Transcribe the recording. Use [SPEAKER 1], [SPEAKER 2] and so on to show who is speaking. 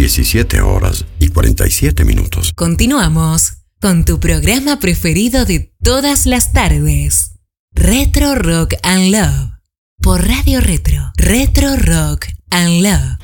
[SPEAKER 1] 17:47.
[SPEAKER 2] Continuamos con tu programa preferido de todas las tardes, Retro Rock and Love, por Radio Retro. Retro Rock and Love.